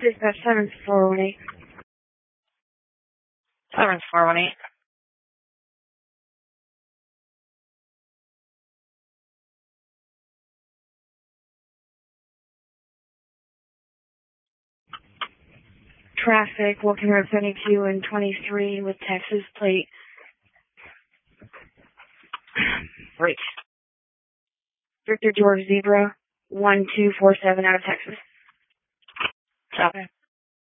Dispatch 7418. 7418. Traffic, Walking Road 72 and 23 with Texas plate. Reach. Victor George Zebra 1247 out of Texas. Copy.